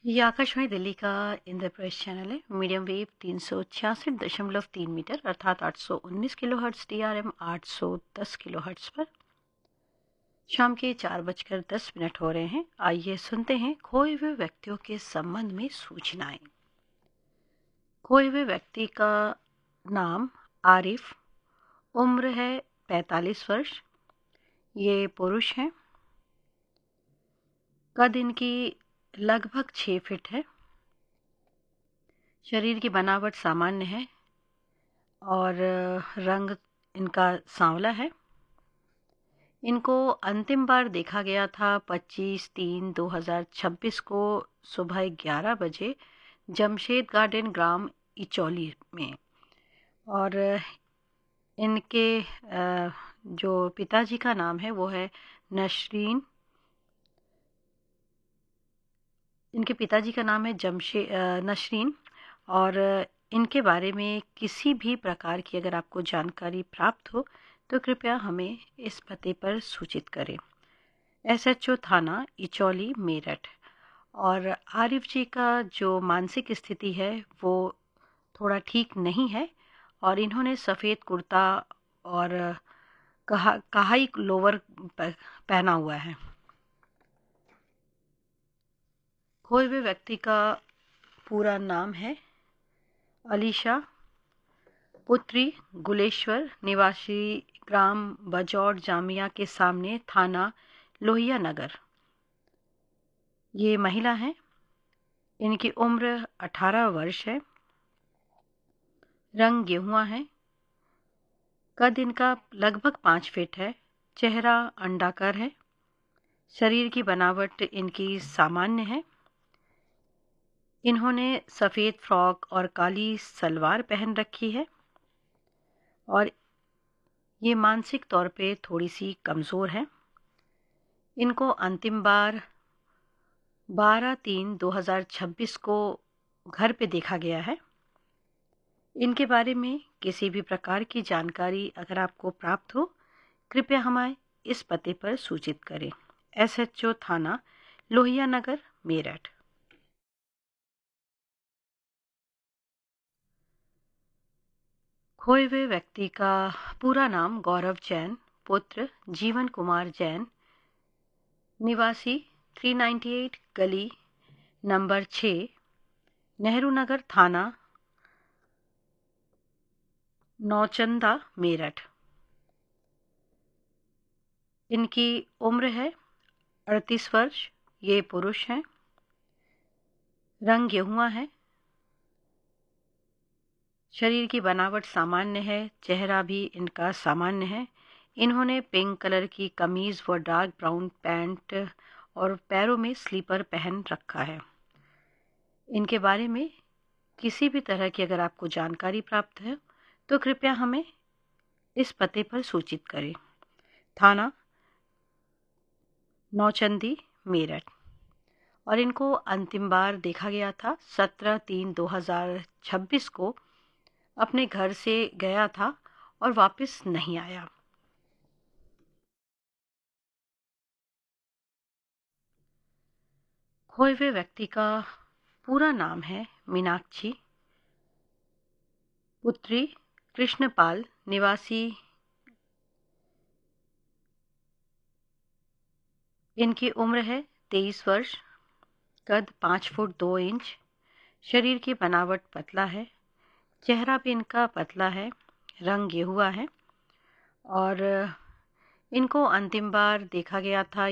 ये आकाशवाणी दिल्ली का इंद्रप्रस्थ चैनल है। मीडियम वेव 366.3 मीटर अर्थात 819 किलोहर्ट्ज़ DRM 810 किलोहर्ट्ज़ पर शाम के 4:10 हो रहे हैं। आइए सुनते हैं खोए हुए व्यक्तियों के संबंध में सूचनाएं। खोए हुए व्यक्ति का नाम आरिफ, उम्र है 45 वर्ष, ये पुरुष हैं। कद इनकी लगभग 6 फीट है। शरीर की बनावट सामान्य है और रंग इनका सांवला है। इनको अंतिम बार देखा गया था 25/3/2026 को सुबह 11 बजे जमशेद गार्डन ग्राम इचौली में। और इनके जो पिताजी का नाम है वो है नसरीन। इनके पिताजी का नाम है नसरीन। और इनके बारे में किसी भी प्रकार की अगर आपको जानकारी प्राप्त हो तो कृपया हमें इस पते पर सूचित करें। SHO थाना इचौली मेरठ। और आरिफ जी का जो मानसिक स्थिति है वो थोड़ा ठीक नहीं है और इन्होंने सफ़ेद कुर्ता और कहाई लोवर पहना हुआ है। खोए हुए व्यक्ति का पूरा नाम है अलीशा, पुत्री गुलेश्वर, निवासी ग्राम बजौर जामिया के सामने, थाना लोहिया नगर। ये महिला हैं। इनकी उम्र 18 वर्ष है। रंग गेहुआ है। कद इनका लगभग 5 फीट है। चेहरा अंडाकार है। शरीर की बनावट इनकी सामान्य है। इन्होंने सफ़ेद फ्रॉक और काली सलवार पहन रखी है और ये मानसिक तौर पे थोड़ी सी कमज़ोर है। इनको अंतिम बार 12/3/2026 को घर पे देखा गया है। इनके बारे में किसी भी प्रकार की जानकारी अगर आपको प्राप्त हो कृपया हमें इस पते पर सूचित करें। SHO थाना लोहिया नगर मेरठ। खोए हुए व्यक्ति का पूरा नाम गौरव जैन, पुत्र जीवन कुमार जैन, निवासी 398 गली नंबर 6, नेहरू नगर, थाना नौचंदा मेरठ। इनकी उम्र है 38 वर्ष, ये पुरुष हैं। रंग गेहुआ है। शरीर की बनावट सामान्य है। चेहरा भी इनका सामान्य है। इन्होंने पिंक कलर की कमीज़ व डार्क ब्राउन पैंट और पैरों में स्लीपर पहन रखा है। इनके बारे में किसी भी तरह की अगर आपको जानकारी प्राप्त है तो कृपया हमें इस पते पर सूचित करें। थाना नौचंदी मेरठ। और इनको अंतिम बार देखा गया था 17/3/2026 को। अपने घर से गया था और वापस नहीं आया। खोए हुए व्यक्ति का पूरा नाम है मीनाक्षी, पुत्री कृष्णपाल, निवासी इनकी उम्र है 23 वर्ष। कद 5 फुट 2 इंच। शरीर की बनावट पतला है। चेहरा भी इनका पतला है। रंग गेहुआ है। और इनको अंतिम बार देखा गया था